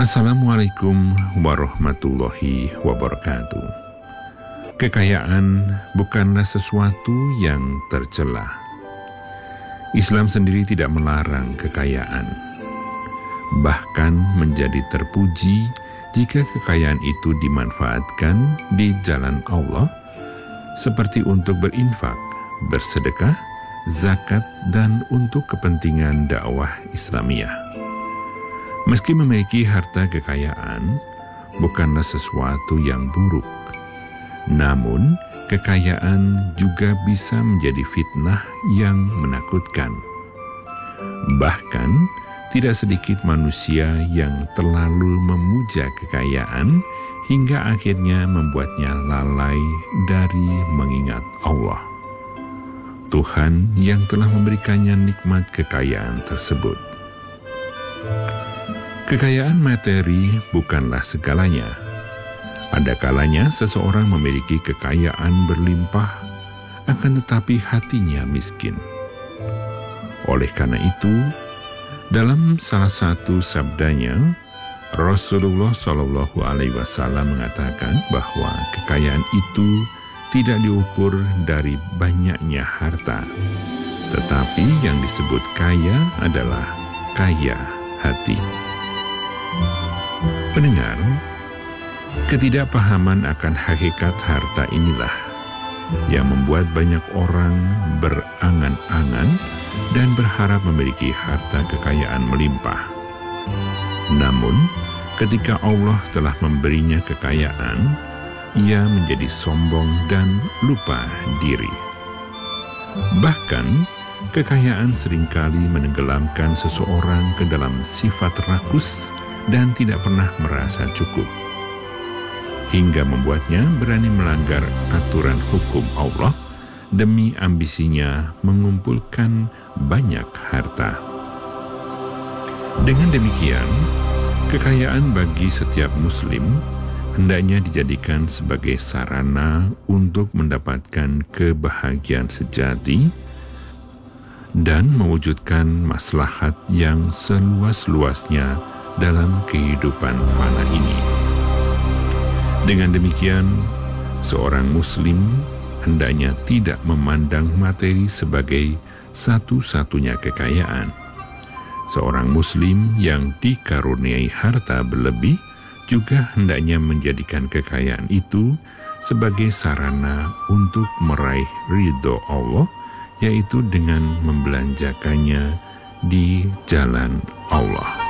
Assalamualaikum warahmatullahi wabarakatuh. Kekayaan bukanlah sesuatu yang tercela. Islam sendiri tidak melarang kekayaan. Bahkan menjadi terpuji jika kekayaan itu dimanfaatkan di jalan Allah, seperti untuk berinfak, bersedekah, zakat, dan untuk kepentingan dakwah Islamiyah. Meski memiliki harta kekayaan, bukanlah sesuatu yang buruk. Namun, kekayaan juga bisa menjadi fitnah yang menakutkan. Bahkan, tidak sedikit manusia yang terlalu memuja kekayaan hingga akhirnya membuatnya lalai dari mengingat Allah, Tuhan yang telah memberikannya nikmat kekayaan tersebut. Kekayaan materi bukanlah segalanya. Ada kalanya seseorang memiliki kekayaan berlimpah, akan tetapi hatinya miskin. Oleh karena itu, dalam salah satu sabdanya, Rasulullah SAW mengatakan bahwa kekayaan itu tidak diukur dari banyaknya harta, tetapi yang disebut kaya adalah kaya hati. Pendengar, ketidakpahaman akan hakikat harta inilah yang membuat banyak orang berangan-angan dan berharap memiliki harta kekayaan melimpah. Namun, ketika Allah telah memberinya kekayaan, ia menjadi sombong dan lupa diri. Bahkan, kekayaan seringkali menenggelamkan seseorang ke dalam sifat rakus dan tidak pernah merasa cukup, hingga membuatnya berani melanggar aturan hukum Allah demi ambisinya mengumpulkan banyak harta. Dengan demikian, kekayaan bagi setiap muslim hendaknya dijadikan sebagai sarana untuk mendapatkan kebahagiaan sejati dan mewujudkan maslahat yang seluas-luasnya dalam kehidupan fana ini. Dengan demikian, seorang muslim hendaknya tidak memandang materi sebagai satu-satunya kekayaan. Seorang muslim yang dikaruniai harta berlebih juga hendaknya menjadikan kekayaan itu sebagai sarana untuk meraih ridho Allah, yaitu dengan membelanjakannya di jalan Allah.